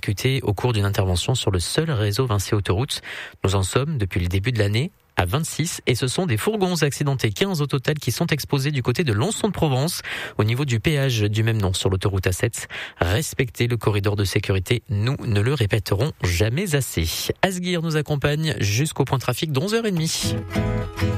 percutés au cours d'une intervention sur le seul réseau Vinci Autoroute. Nous en sommes, depuis le début de l'année, à 26 et ce sont des fourgons accidentés, 15 au total, qui sont exposés du côté de Lançon-de-Provence au niveau du péage du même nom sur l'autoroute A7. Respectez le corridor de sécurité, nous ne le répéterons jamais assez. Asguir nous accompagne jusqu'au point de trafic de 11h30.